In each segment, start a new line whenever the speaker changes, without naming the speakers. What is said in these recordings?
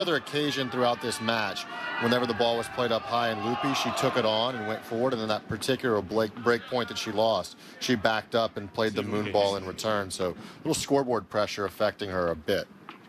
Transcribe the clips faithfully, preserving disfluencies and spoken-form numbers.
Other occasion throughout this match, whenever the ball was played up high and loopy, she took it on and went forward, and then that particular break, break point that she lost, she backed up and played the moon ball in return. So a little scoreboard pressure affecting her a bit.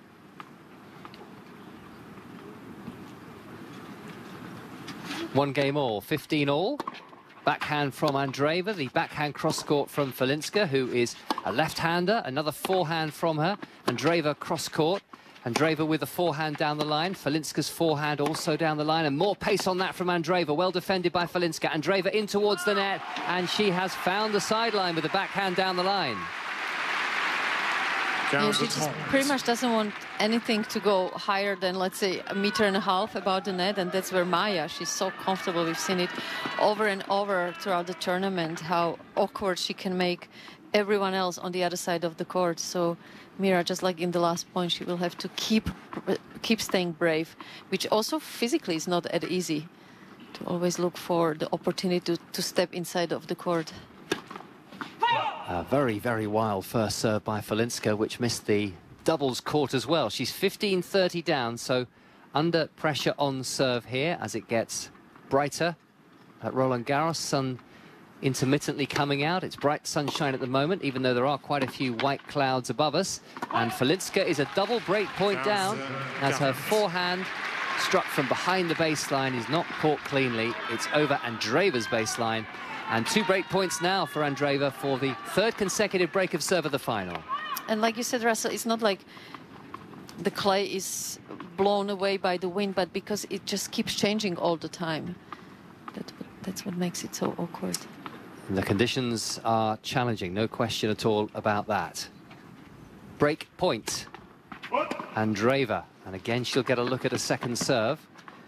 One game all, fifteen all. Backhand from Andreeva, the backhand cross-court from Falinska, who is a left-hander. Another forehand from her. Andreeva cross-court. Andreeva with the forehand down the line. Falinska's forehand also down the line. And more pace on that from Andreeva. Well defended by Falinska. Andreeva in towards the net. And she has found the sideline with the backhand down the line.
Yeah, she just pretty much doesn't want anything to go higher than, let's say, a meter and a half about the net. And that's where Maja, she's so comfortable. We've seen it over and over throughout the tournament, how awkward she can make everyone else on the other side of the court. So Mira, just like in the last point, she will have to keep keep staying brave, which also physically is not that easy, to always look for the opportunity to, to step inside of the court.
A very, very wild first serve by Falinska, which missed the doubles court as well. She's fifteen thirty down, so under pressure on serve here as it gets brighter at Roland Garros. Sun intermittently coming out. It's bright sunshine at the moment, even though there are quite a few white clouds above us. And Falinska is a double break point down as her forehand, struck from behind the baseline, is not caught cleanly. It's over Andreeva's baseline. And two break points now for Andreeva for the third consecutive break of serve of the final.
And like you said, Russell, it's not like the clay is blown away by the wind, but because it just keeps changing all the time. That, that's what makes it so awkward.
And the conditions are challenging, no question at all about that. Break point. Andreeva. And again, she'll get a look at a second serve.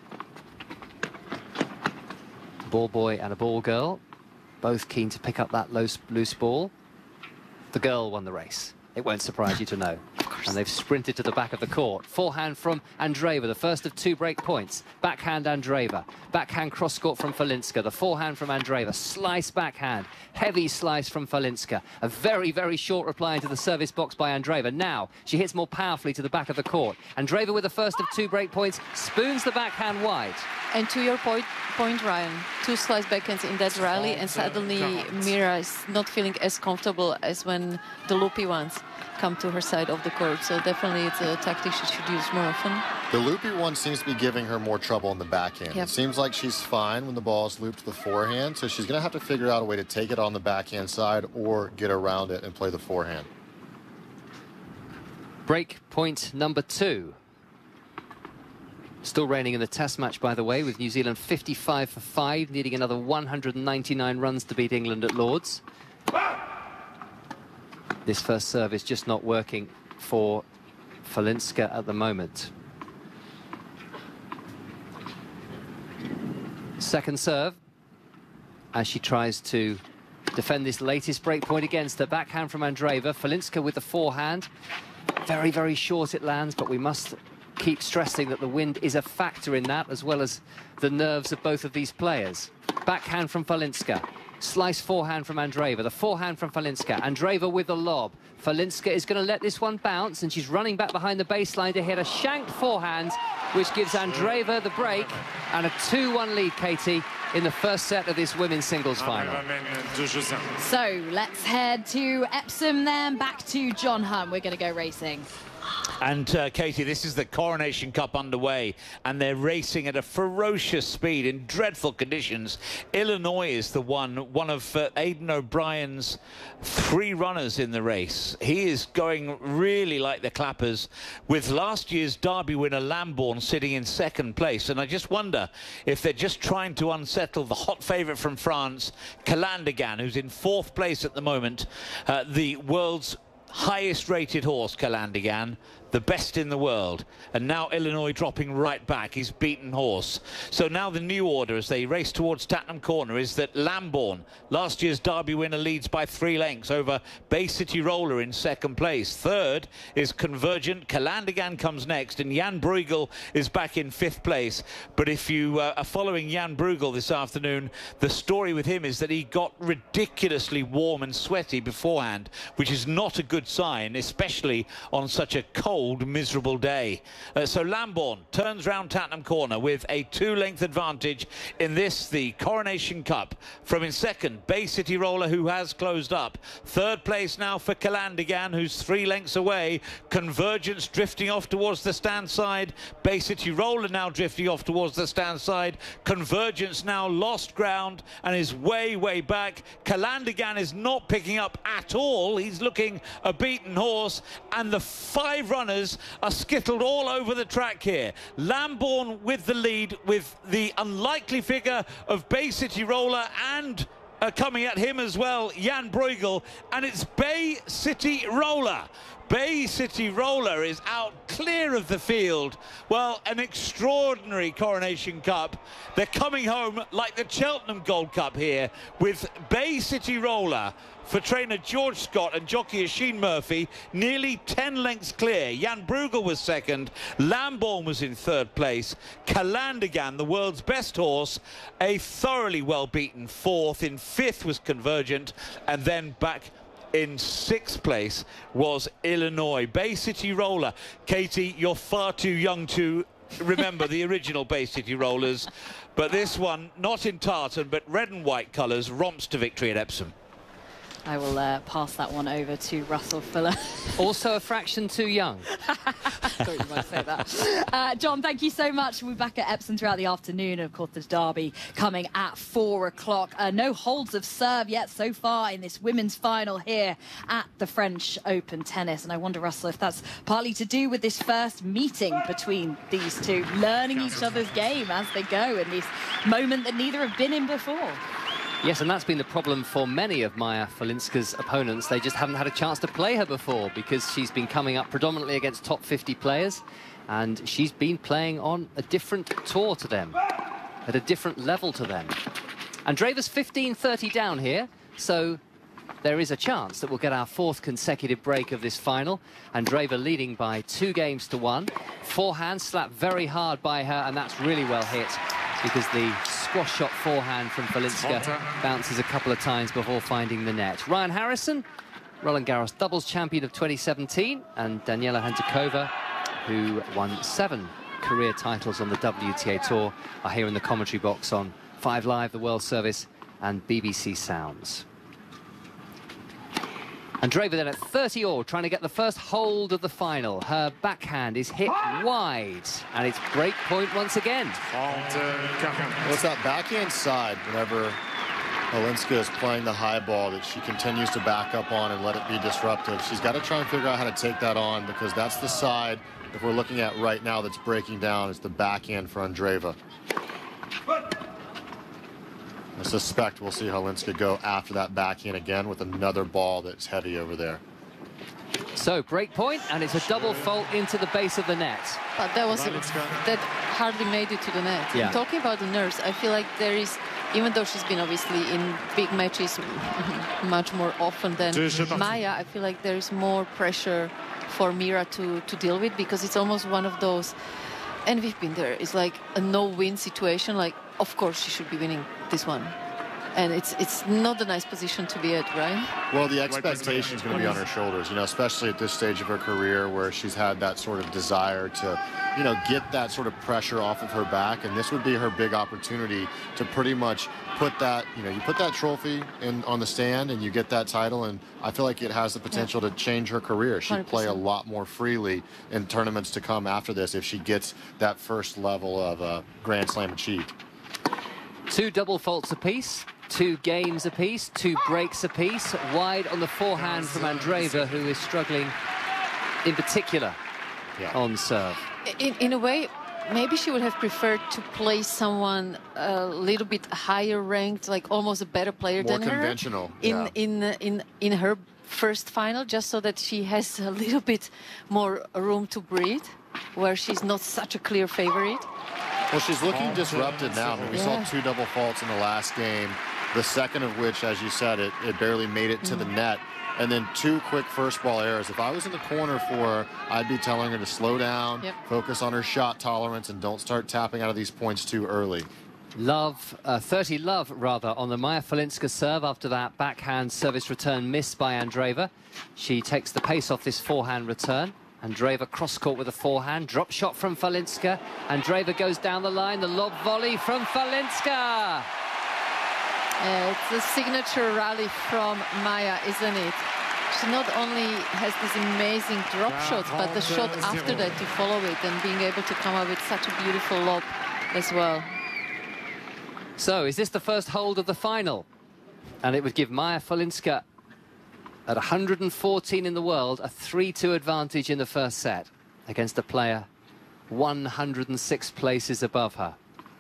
Ball boy and a ball girl, both keen to pick up that loose, loose ball. The girl won the race. It won't surprise you to know. And they've sprinted to the back of the court. Forehand from Andreeva, the first of two break points. Backhand Andreeva. Backhand cross-court from Falinska. The forehand from Andreeva. Slice backhand. Heavy slice from Falinska. A very, very short reply into the service box by Andreeva. Now, she hits more powerfully to the back of the court. Andreeva with the first of two break points. Spoons the backhand wide.
And to your point, point, Ryan, two slice backhands in that rally, and suddenly Mira is not feeling as comfortable as when the loopy ones come to her side of the court. So definitely it's a tactic she should use more often.
The loopy one seems to be giving her more trouble in the backhand.
Yep.
It seems like she's fine when the ball is looped to the forehand, so she's going to have to figure out a way to take it on the backhand side or get around it and play the forehand.
Break point number two. Still reigning in the test match, by the way, with New Zealand fifty-five for five, needing another one hundred ninety-nine runs to beat England at Lord's. This first serve is just not working for Falinska at the moment. Second serve, as she tries to defend this latest break point against her. Backhand from Andreeva. Falinska with the forehand. Very, very short it lands, but we must keep stressing that the wind is a factor in that, as well as the nerves of both of these players. Backhand from Falinska. Slice forehand from Andreeva. The forehand from Falinska. Andreeva with the lob. Falinska is going to let this one bounce, and she's running back behind the baseline to hit a shanked forehand, which gives Andreeva the break and a two one lead, Katie, in the first set of this women's singles final.
So let's head to Epsom, then back to John Hunt. We're going to go racing.
And uh, Katie, this is the Coronation Cup underway, and they're racing at a ferocious speed in dreadful conditions. Illinois is the one, one of uh, Aidan O'Brien's three runners in the race. He is going really like the clappers, with last year's Derby winner Lambourne sitting in second place. And I just wonder if they're just trying to unsettle the hot favourite from France, Calandigan, who's in fourth place at the moment, uh, the world's highest rated horse, Calandigan, the best in the world. And now Illinois dropping right back, his beaten horse. So now the new order as they race towards Tattenham Corner is that Lambourne, last year's Derby winner, leads by three lengths over Bay City Roller in second place. Third is Convergent. Calandigan comes next, and Jan Bruegel is back in fifth place. But if you uh, are following Jan Bruegel this afternoon, the story with him is that he got ridiculously warm and sweaty beforehand, which is not a good sign, especially on such a cold cold, miserable day. Uh, so Lambourne turns round Tattenham Corner with a two-length advantage in this, the Coronation Cup. From in second, Bay City Roller, who has closed up. Third place now for Calandigan, who's three lengths away. Convergence drifting off towards the stand side. Bay City Roller now drifting off towards the stand side. Convergence now lost ground and is way, way back. Calandigan is not picking up at all. He's looking a beaten horse, and the five runners are skittled all over the track here. Lambourne with the lead, with the unlikely figure of Bay City Roller and uh, coming at him as well, Jan Bruegel, and it's Bay City Roller. Bay City Roller is out clear of the field. Well, an extraordinary Coronation Cup. They're coming home like the Cheltenham Gold Cup here, with Bay City Roller for trainer George Scott and jockey Oisin Murphy nearly ten lengths clear. Jan Bruegel was second, Lambourne was in third place, Calandigan, the world's best horse, a thoroughly well beaten fourth. In fifth was Convergent, and then back in sixth place was Illinois. Bay City Roller. Katie, you're far too young to remember the original Bay City Rollers, but this one, not in tartan, but red and white colours, romps to victory at Epsom.
I will uh, pass that one over to Russell Fuller.
Also a fraction too young.
Thought you might say that. Uh, John, thank you so much. We'll be back at Epsom throughout the afternoon. And of course, there's Derby coming at four o'clock. Uh, no holds of serve yet so far in this women's final here at the French Open Tennis. And I wonder, Russell, if that's partly to do with this first meeting between these two, learning each other's game as they go in this moment that neither have been in before.
Yes, and that's been the problem for many of Maja Folinska's opponents. They just haven't had a chance to play her before because she's been coming up predominantly against top fifty players, and she's been playing on a different tour to them, at a different level to them. Andreeva's fifteen thirty down here, so there is a chance that we'll get our fourth consecutive break of this final. Andreeva leading by two games to one. Forehand slapped very hard by her, and that's really well hit, because the squash shot forehand from Folinska bounces a couple of times before finding the net. Ryan Harrison, Roland Garros doubles champion of twenty seventeen, and Daniela Hentakova, who won seven career titles on the W T A Tour, are here in the commentary box on Five Live, the World Service, and B B C Sounds. Andreeva then at thirty all, trying to get the first hold of the final. Her backhand is hit wide, and it's break point once again.
Well, it's that backhand side, whenever Folinska is playing the high ball, that she continues to back up on and let it be disruptive. She's got to try and figure out how to take that on, because that's the side, if we're looking at right now, that's breaking down. It's the backhand for Andreeva. I suspect we'll see Folinska go after that backhand again with another ball that's heavy over there.
So break point, and it's a double fault into the base of the net.
But that was that hardly made it to the net.
Yeah.
Talking about the nerves, I feel like there is, even though she's been obviously in big matches much more often than Maja, I feel like there is more pressure for Mira to to deal with, because it's almost one of those, and we've been there, it's like a no-win situation. Like, of course she should be winning this one, and it's it's not a nice position to be at, right?
Well, the expectation is going to be on her shoulders, you know, especially at this stage of her career where she's had that sort of desire to, you know, get that sort of pressure off of her back, and this would be her big opportunity to pretty much put that, you know, you put that trophy in on the stand and you get that title, and I feel like it has the potential yeah. to change her career. She'd play a lot more freely in tournaments to come after this if she gets that first level of uh, Grand Slam achieved.
Two double faults apiece, two games apiece, two breaks apiece. Wide on the forehand from Andreeva, who is struggling in particular yeah. on serve.
In, in a way, maybe she would have preferred to play someone a little bit higher ranked, like almost a better player
More
than her.
More conventional.
In,
yeah.
in, in, in her first final, just so that she has a little bit more room to breathe, where she's not such a clear favorite.
Well, she's looking disrupted now. I mean, we
yeah.
saw two double faults in the last game, the second of which, as you said, it, it barely made it to mm. the net. And then two quick first ball errors. If I was in the corner for her, I'd be telling her to slow down,
yep.
focus on her shot tolerance, and don't start tapping out of these points too early.
Love, uh, thirty love, rather, on the Maja Folinska serve after that backhand service return missed by Andreeva. She takes the pace off this forehand return Andreeva cross-court with a forehand. Drop shot from Falinska. Andreeva goes down the line. The lob volley from Falinska.
Uh, it's a signature rally from Maja, isn't it? She not only has this amazing drop shot, but the shot after that to follow it and being able to come up with such a beautiful lob as well.
So, is this the first hold of the final? And it would give Maja Falinska, at one hundred fourteen in the world, a three two advantage in the first set against a player one hundred six places above her.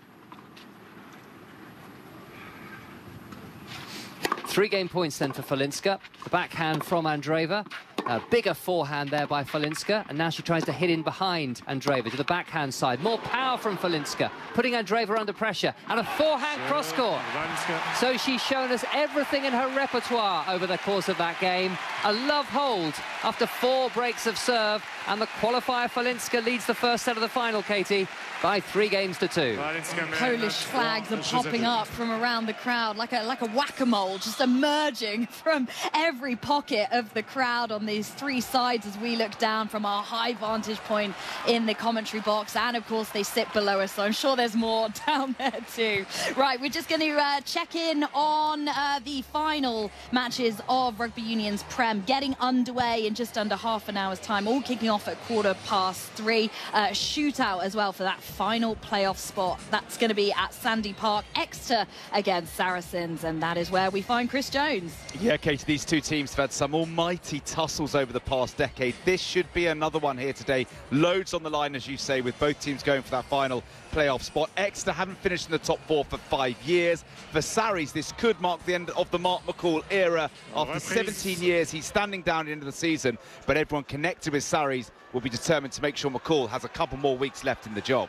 Three game points then for Falinska. The backhand from Andreeva. A bigger forehand there by Falinska. And now she tries to hit in behind Andreeva to the backhand side. More power from Falinska, putting Andreeva under pressure. And a forehand cross-court. So she's shown us everything in her repertoire over the course of that game. A love hold after four breaks of serve. And the qualifier Falinska leads the first set of the final, Katie, by three games to two.
Polish flags are popping up from around the crowd like a like a whack-a-mole, just emerging from every pocket of the crowd on these three sides as we look down from our high vantage point in the commentary box. And of course they sit below us, so I'm sure there's more down there too. Right, we're just going to uh, check in on uh, the final matches of Rugby Union's Prem, getting underway in just under half an hour's time, all kicking off at quarter past three. Uh, shootout as well for that final playoff spot. That's going to be at Sandy Park, Exeter against Saracens, and that is where we find Chris Jones.
Yeah, Katie, these two teams have had some almighty tussles over the past decade. This should be another one here today. Loads on the line, as you say, with both teams going for that final playoff spot. Exeter haven't finished in the top four for five years. For Sarries, this could mark the end of the Mark McCall era. After seventeen years, he's standing down at the end of the season, but everyone connected with Sarries will be determined to make sure McCall has a couple more weeks left in the job.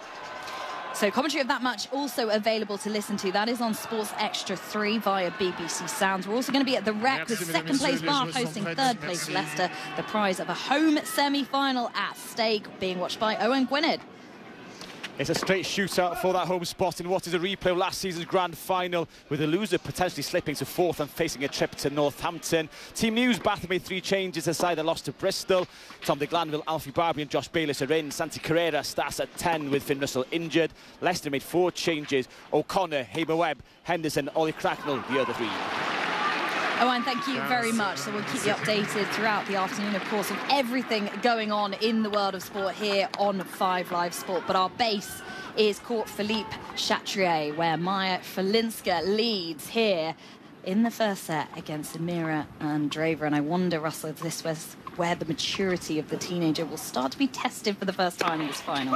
So commentary of that match also available to listen to. That is on Sports Extra three via B B C Sounds. We're also going to be at the Rec with second place Bath hosting third place Leicester. The prize of a home semi-final at stake, being watched by Owen Gwynedd.
It's a straight shootout for that home spot in what is a replay of last season's grand final, with the loser potentially slipping to fourth and facing a trip to Northampton. Team News, Bath made three changes aside a loss to Bristol. Tom de Glanville, Alfie Barbie and Josh Bayliss are in. Santi Carrera starts at ten with Finn Russell injured. Leicester made four changes. O'Connor, Haber Webb, Henderson, Ollie Cracknell, the other three.
Owen, thank you very much. So we'll keep you updated throughout the afternoon, of course, of everything going on in the world of sport here on Five Live Sport. But our base is Court Philippe Chatrier, where Maja Falinska leads here in the first set against Amira Andreeva. And I wonder, Russell, if this was where the maturity of the teenager will start to be tested for the first time in this final.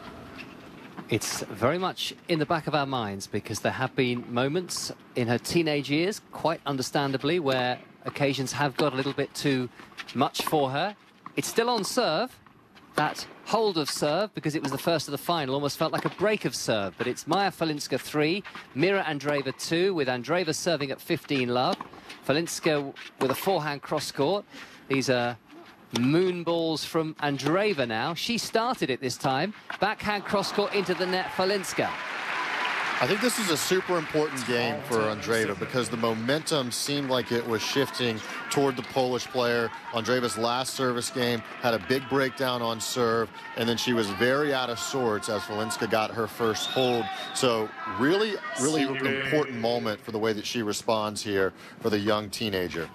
It's very much in the back of our minds, because there have been moments in her teenage years, quite understandably, where occasions have got a little bit too much for her. It's still on serve. That hold of serve, because it was the first of the final, almost felt like a break of serve. But it's Maja Falinska three, Mira Andreeva two, with Andreeva serving at fifteen love. Falinska with a forehand cross-court. These are moon balls from Andreeva now. She started it this time. Backhand cross-court into the net, Falinska.
I think this is a super important game for Andreeva, because the momentum seemed like it was shifting toward the Polish player. Andreeva's last service game had a big breakdown on serve, and then she was very out of sorts as Falinska got her first hold. So really, really important moment for the way that she responds here for the young teenager.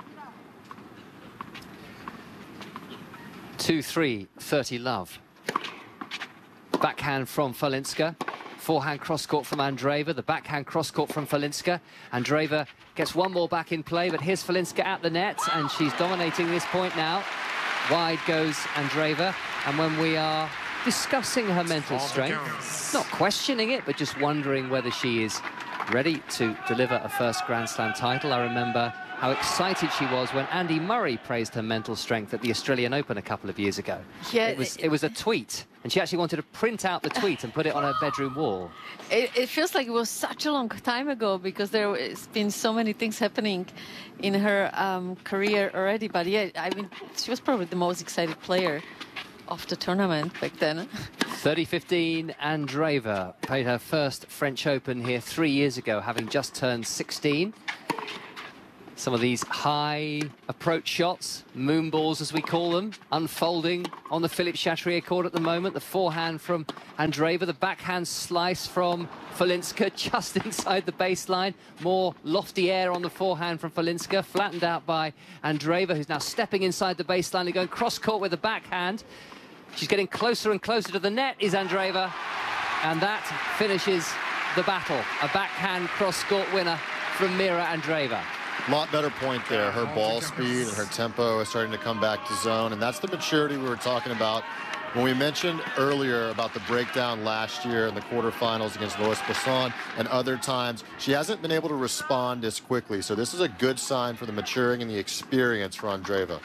two three, thirty love. Backhand from Falinska. Forehand cross-court from Andreeva. The backhand cross-court from Falinska. Andreeva gets one more back in play, but here's Falinska at the net, and she's dominating this point now. Wide goes Andreeva, and when we are discussing her mental strength, not questioning it, but just wondering whether she is ready to deliver a first Grand Slam title. I remember how excited she was when Andy Murray praised her mental strength at the Australian Open a couple of years ago.
Yeah,
it was, it was a tweet, and she actually wanted to print out the tweet and put it on her bedroom wall.
It, it feels like it was such a long time ago, because there has been so many things happening in her um, career already. But yeah, I mean, she was probably the most excited player of the tournament back then.
thirty fifteen, Andreeva played her first French Open here three years ago, having just turned sixteen. Some of these high approach shots, moon balls as we call them, unfolding on the Philippe Chatrier court at the moment. The forehand from Andreeva, the backhand slice from Falinska just inside the baseline. More lofty air on the forehand from Falinska, flattened out by Andreeva, who's now stepping inside the baseline and going cross court with the backhand. She's getting closer and closer to the net, is Andreeva, and that finishes the battle. A backhand cross court winner from Mira Andreeva.
A lot better point there. Her ball speed and her tempo is starting to come back to zone, and that's the maturity we were talking about when we mentioned earlier about the breakdown last year in the quarterfinals against Lois Besson and other times. She hasn't been able to respond as quickly, so this is a good sign for the maturing and the experience for Andreeva.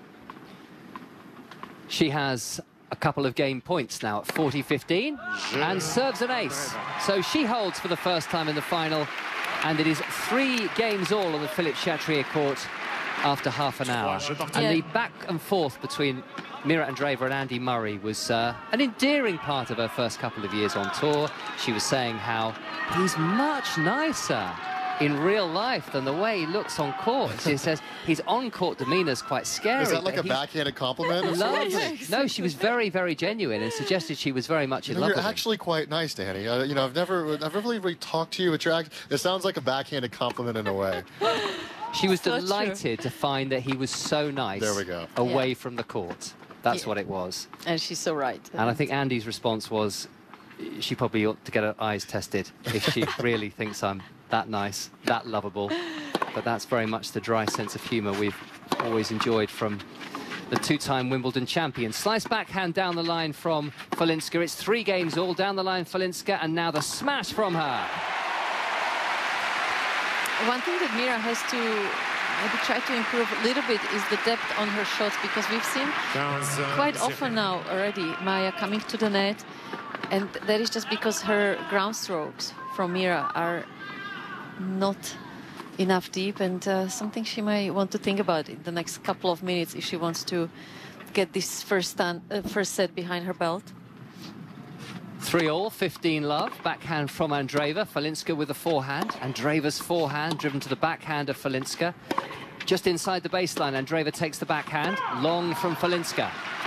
She has a couple of game points now at forty fifteen and serves an ace. So she holds for the first time in the final. And it is three games all on the Philippe Chatrier court after half an hour. And
yeah.
the back and forth between Mira Andreeva and Andy Murray was uh, an endearing part of her first couple of years on tour. She was saying how he's much nicer in real life than the way he looks on court. She says his on-court demeanour is quite scary.
Is that like a backhanded compliment? Or
lovely. No, she was very, very genuine and suggested she was very much in
you know,
love
you're
with him.
actually quite nice, Danny. Uh, you know, I've never, I've never really talked to you. But you're act it sounds like a backhanded compliment in a way.
She was
So
delighted
true.
to find that he was so nice.
There we go.
Away
Yeah.
from the court. That's
Yeah.
what it was.
And she's so right.
And I think Andy's response was, she probably ought to get her eyes tested if she really thinks I'm that nice, that lovable. But that's very much the dry sense of humour we've always enjoyed from the two-time Wimbledon champion. Slice backhand down the line from Falinska. It's three games all down the line, Falinska, and now the smash from her.
One thing that Mira has to maybe try to improve a little bit is the depth on her shots, because we've seen quite often now already Maya coming to the net, and that is just because her ground strokes from Mira are not enough deep, and uh, something she might want to think about in the next couple of minutes if she wants to get this first, stand, uh, first set behind her belt.
Three all, fifteen love. Backhand from Andreeva. Falinska with a forehand. Andreeva's forehand driven to the backhand of Falinska. Just inside the baseline, Andreeva takes the backhand. Long from Falinska.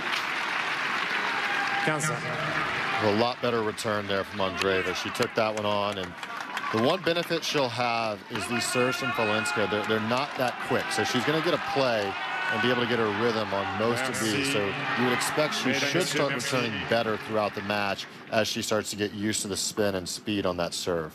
A lot better return there from Andreeva. She took that one on, and the one benefit she'll have is these serves from Falinska. They're, they're not that quick, so she's going to get a play and be able to get her rhythm on most of these. So you would expect she should start returning better throughout the match as she starts to get used to the spin and speed on that serve.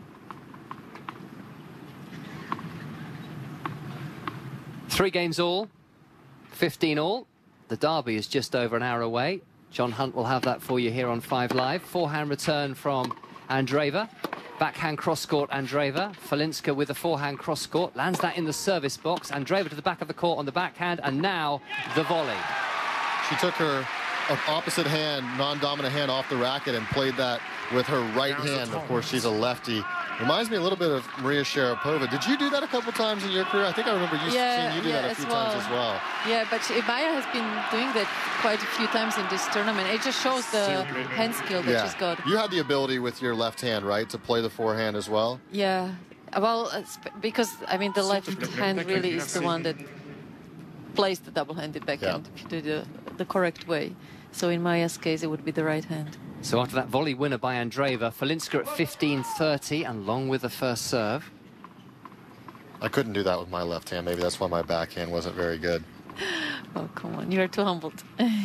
Three games all, fifteen all. The derby is just over an hour away. John Hunt will have that for you here on Five Live. Forehand return from Andreeva. Backhand cross-court, Andreeva. Falinska with a forehand cross-court. Lands that in the service box. Andreeva to the back of the court on the backhand. And now the volley.
She took her opposite hand, non-dominant hand off the racket and played that with her right hand. Of course, she's a lefty. Reminds me a little bit of Maria Sharapova. Did you do that a couple times in your career? I think I remember you
Yeah,
seeing you do
yeah,
that a few
as well.
times as well.
Yeah, but she, Maya has been doing that quite a few times in this tournament. It just shows the hand skill that
Yeah.
she's got.
You had the ability with your left hand, right, to play the forehand as well?
Yeah, well, it's b- because, I mean, the left hand really is the one that plays the double-handed backhand if you do the, the correct way. So in Maya's case, it would be the right hand.
So after that volley winner by Andreeva, Falinska at fifteen thirty and long with the first serve.
I couldn't do that with my left hand. Maybe that's why my backhand wasn't very good.
Oh, come on, you're too humbled.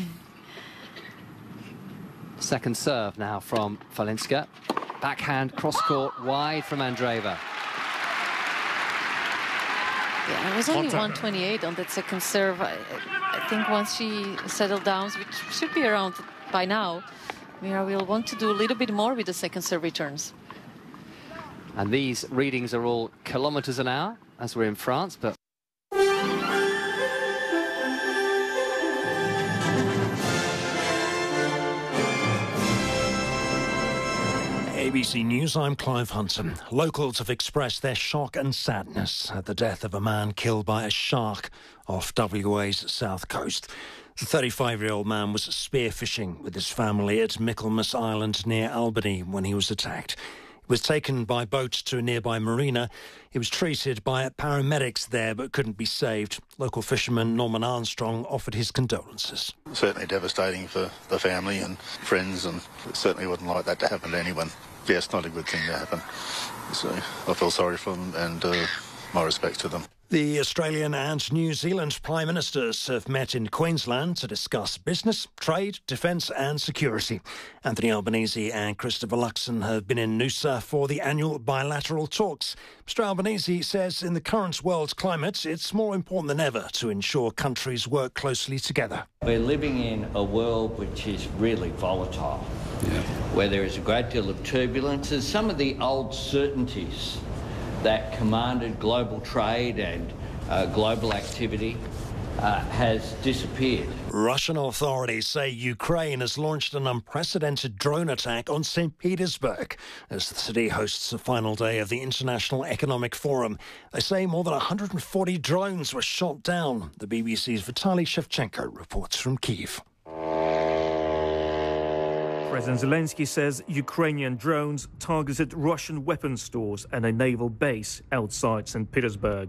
Second serve now from Falinska. Backhand cross-court wide from Andreeva.
Yeah, it was only one twenty-eight on that second serve. I, I think once she settled down, which should be around by now, Mira will want to do a little bit more with the second serve returns.
And these readings are all kilometers an hour as we're in France, but
A B C News, I'm Clive Hunton. Locals have expressed their shock and sadness at the death of a man killed by a shark off W A's south coast. The thirty-five-year-old man was spearfishing with his family at Michaelmas Island near Albany when he was attacked. He was taken by boat to a nearby marina. He was treated by paramedics there but couldn't be saved. Local fisherman Norman Armstrong offered his condolences.
Certainly devastating for the family and friends, and certainly wouldn't like that to happen to anyone. Yeah, it's not a good thing to happen. So I feel sorry for them, and uh, my respects to them.
The Australian and New Zealand Prime Ministers have met in Queensland to discuss business, trade, defence and security. Anthony Albanese and Christopher Luxon have been in Noosa for the annual bilateral talks. Mister Albanese says in the current world climate, it's more important than ever to ensure countries work closely together.
We're living in a world which is really volatile, yeah. where there is a great deal of turbulence. And some of the old certainties that commanded global trade and uh, global activity uh, has disappeared.
Russian authorities say Ukraine has launched an unprecedented drone attack on Saint Petersburg as the city hosts the final day of the International Economic Forum. They say more than one hundred forty drones were shot down. The B B C's Vitaly Shevchenko reports from Kyiv.
President Zelensky says Ukrainian drones targeted Russian weapons stores and a naval base outside Saint Petersburg.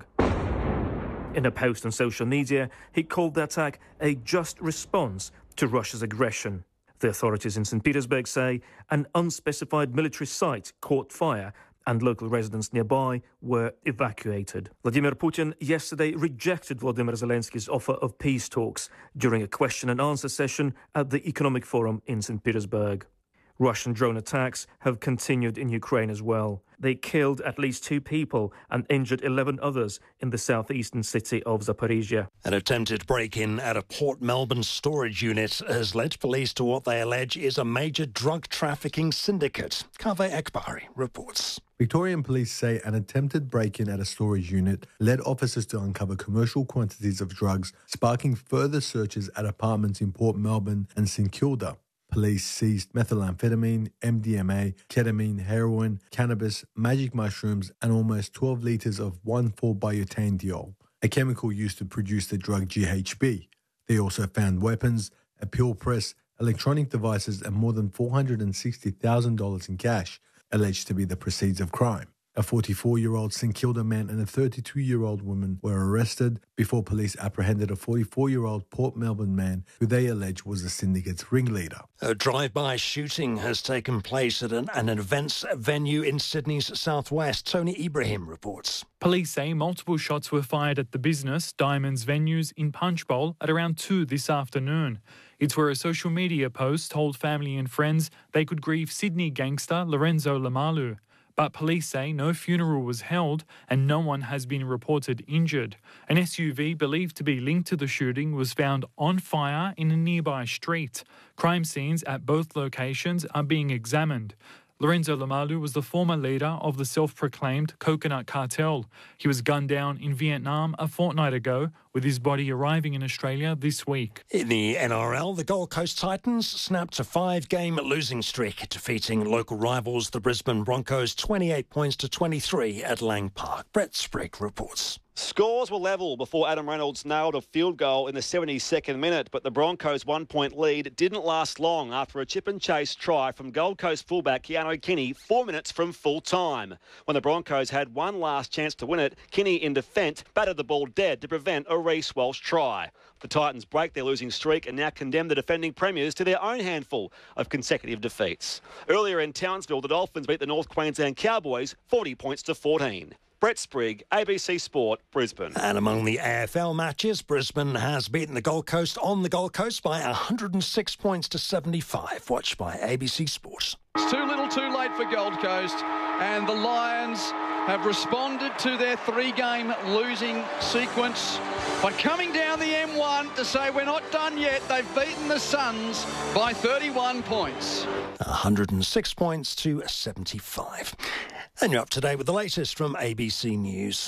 In a post on social media, he called the attack a just response to Russia's aggression. The authorities in Saint Petersburg say an unspecified military site caught fire and local residents nearby were evacuated. Vladimir Putin yesterday rejected Volodymyr Zelensky's offer of peace talks during a question and answer session at the Economic Forum in Saint Petersburg. Russian drone attacks have continued in Ukraine as well. They killed at least two people and injured eleven others in the southeastern city of Zaporizhia.
An attempted break-in at a Port Melbourne storage unit has led police to what they allege is a major drug trafficking syndicate. Kaveh Ekbari reports.
Victorian police say an attempted break-in at a storage unit led officers to uncover commercial quantities of drugs, sparking further searches at apartments in Port Melbourne and St Kilda. Police seized methamphetamine, M D M A, ketamine, heroin, cannabis, magic mushrooms, and almost twelve litres of one four butane, a chemical used to produce the drug G H B. They also found weapons, a pill press, electronic devices, and more than four hundred sixty thousand dollars in cash, alleged to be the proceeds of crime. A forty-four-year-old St Kilda man and a thirty-two-year-old woman were arrested before police apprehended a forty-four-year-old Port Melbourne man who they allege was the syndicate's ringleader.
A drive-by shooting has taken place at an, an events venue in Sydney's southwest. Tony Ibrahim reports.
Police say multiple shots were fired at the business Diamonds venues in Punchbowl at around two this afternoon. It's where a social media post told family and friends they could grieve Sydney gangster Lorenzo Lamalu. But police say no funeral was held and no one has been reported injured. An S U V believed to be linked to the shooting was found on fire in a nearby street. Crime scenes at both locations are being examined. Lorenzo Lamalu was the former leader of the self-proclaimed Coconut Cartel. He was gunned down in Vietnam a fortnight ago, with his body arriving in Australia this week.
In the N R L, the Gold Coast Titans snapped a five-game losing streak, defeating local rivals the Brisbane Broncos twenty-eight points to twenty-three at Lang Park. Brett Sprigg reports.
Scores were level before Adam Reynolds nailed a field goal in the seventy-second minute, but the Broncos' one-point lead didn't last long after a chip and chase try from Gold Coast fullback Keanu Kinney four minutes from full time. When the Broncos had one last chance to win it, Kinney in defence batted the ball dead to prevent a Reece Walsh try. The Titans break their losing streak and now condemn the defending premiers to their own handful of consecutive defeats. Earlier in Townsville, the Dolphins beat the North Queensland Cowboys forty points to fourteen. Brett Sprigg, A B C Sport, Brisbane.
And among the A F L matches, Brisbane has beaten the Gold Coast on the Gold Coast by one hundred six points to seventy-five. Watched by A B C Sport.
It's too little too late for Gold Coast, and the Lions have responded to their three-game losing sequence by coming down the M one to say we're not done yet. They've beaten the Suns by thirty-one points.
one hundred six points to seventy-five. And you're up to date with the latest from A B C News.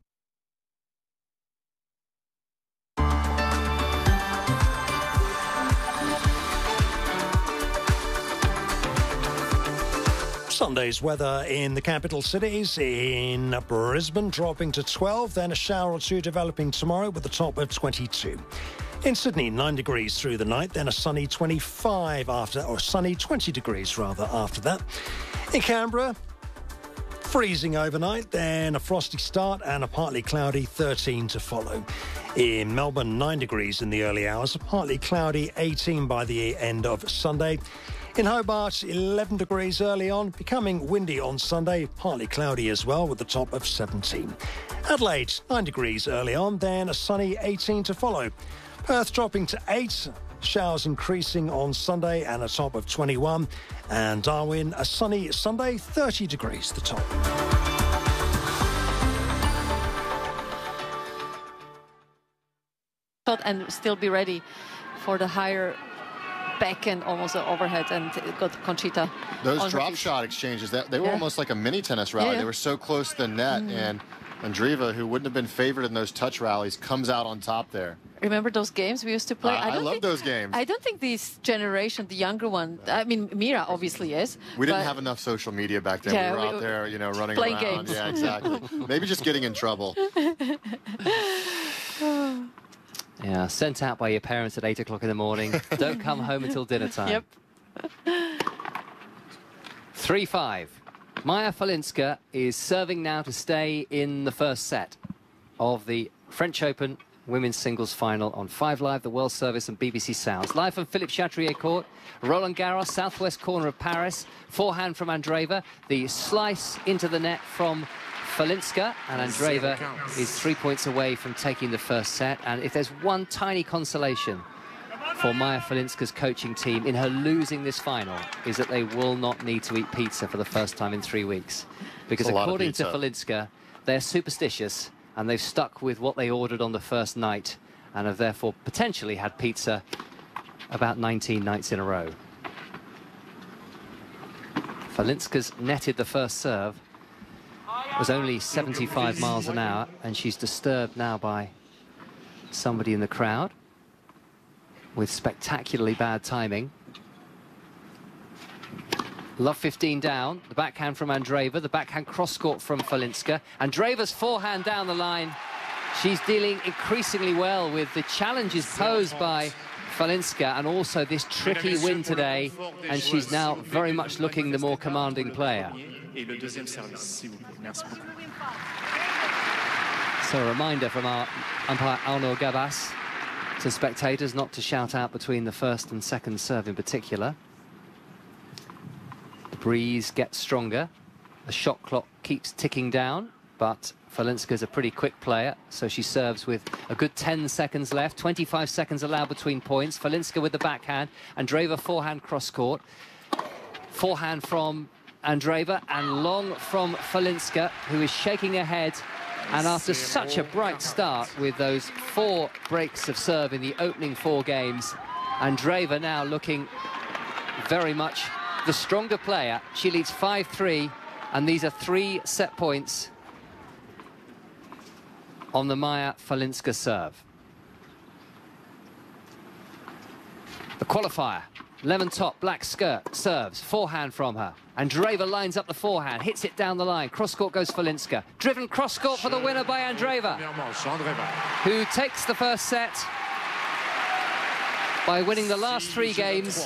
Sunday's weather in the capital cities. In Brisbane, dropping to twelve, then a shower or two developing tomorrow with a top of twenty-two. In Sydney, nine degrees through the night, then a sunny twenty-five after, or sunny twenty degrees rather after that. In Canberra, freezing overnight, then a frosty start and a partly cloudy thirteen to follow. In Melbourne, nine degrees in the early hours, partly cloudy eighteen by the end of Sunday. In Hobart, eleven degrees early on, becoming windy on Sunday, partly cloudy as well with a top of seventeen. Adelaide, nine degrees early on, then a sunny eighteen to follow. Perth dropping to eight, showers increasing on Sunday and a top of twenty-one. And Darwin, a sunny Sunday, thirty degrees the top.
And still be ready for the higher back and almost an overhead, and got Conchita.
Those drop shot exchanges, that they were yeah. almost like a mini tennis rally. Yeah, yeah. They were so close to the net, mm. and Andreeva, who wouldn't have been favored in those touch rallies, comes out on top there.
Remember those games we used to play?
Uh, I, I love
think,
those games.
I don't think this generation, the younger one, I mean, Mira obviously is.
We didn't have enough social media back then. Yeah, we were we, out there, you know, running
playing
around.
Games.
Yeah, exactly. Maybe just getting in trouble.
Yeah, sent out by your parents at eight o'clock in the morning. Don't come home until dinner time.
Yep.
three five. Maja Falinska is serving now to stay in the first set of the French Open Women's Singles Final on Five Live, the World Service and B B C Sounds. Live from Philippe Chatrier Court, Roland Garros, southwest corner of Paris. Forehand from Andreeva. The slice into the net from Falinska, and Andreeva is three points away from taking the first set. And if there's one tiny consolation for Maja Falinska's coaching team in her losing this final, is that they will not need to eat pizza for the first time in three weeks. Because according to Falinska, they're superstitious and they've stuck with what they ordered on the first night and have therefore potentially had pizza about nineteen nights in a row. Falinska's netted the first serve. Was only seventy-five miles an hour, and she's disturbed now by somebody in the crowd with spectacularly bad timing. Love fifteen down, the backhand from Andreeva, the backhand cross-court from Falinska. Andreeva's forehand down the line. She's dealing increasingly well with the challenges posed by Falinska and also this tricky win today, and she's now very much looking the more commanding player. So a reminder from our umpire Arnaud Gabas to spectators not to shout out between the first and second serve in particular. The breeze gets stronger, the shot clock keeps ticking down, but Falinska's a pretty quick player, so she serves with a good ten seconds left, twenty-five seconds allowed between points. Falinska with the backhand, Andreeva forehand cross-court. Forehand from Andreeva and long from Falinska, who is shaking her head. And after such a bright start with those four breaks of serve in the opening four games, Andreeva now looking very much the stronger player. She leads five three, and these are three set points on the Maja Falinska serve. The qualifier, lemon top, black skirt, serves, forehand from her. Andreeva lines up the forehand, hits it down the line. Cross-court goes Falinska. Driven cross-court for the winner by Andreeva, who takes the first set by winning the last three games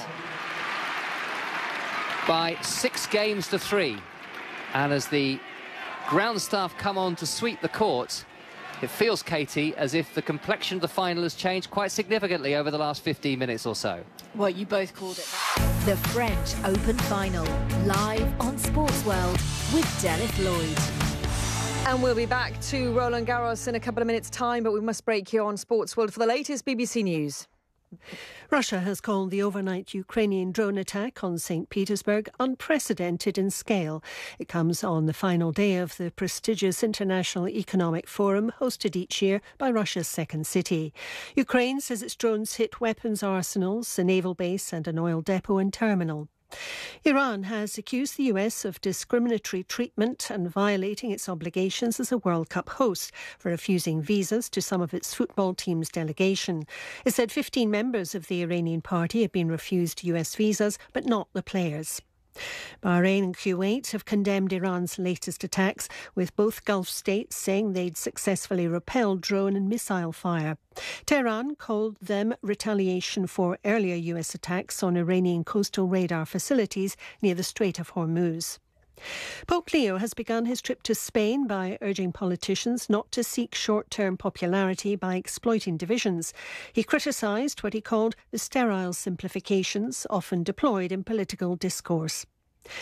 by six games to three. And as the ground staff come on to sweep the court, it feels, Katie, as if the complexion of the final has changed quite significantly over the last fifteen minutes or so.
Well, you both called it.
The French Open Final, live on Sports World with Dennis Lloyd.
And we'll be back to Roland Garros in a couple of minutes' time, but we must break here on Sports World for the latest B B C News.
Russia has called the overnight Ukrainian drone attack on Saint Petersburg unprecedented in scale. It comes on the final day of the prestigious International Economic Forum hosted each year by Russia's second city. Ukraine says its drones hit weapons arsenals, a naval base and an oil depot and terminal. Iran has accused the U S of discriminatory treatment and violating its obligations as a World Cup host for refusing visas to some of its football team's delegation. It said fifteen members of the Iranian party have been refused U S visas, but not the players. Bahrain and Kuwait have condemned Iran's latest attacks, with both Gulf states saying they'd successfully repelled drone and missile fire. Tehran called them retaliation for earlier U S attacks on Iranian coastal radar facilities near the Strait of Hormuz. Pope Leo has begun his trip to Spain by urging politicians not to seek short-term popularity by exploiting divisions. He criticised what he called the sterile simplifications often deployed in political discourse.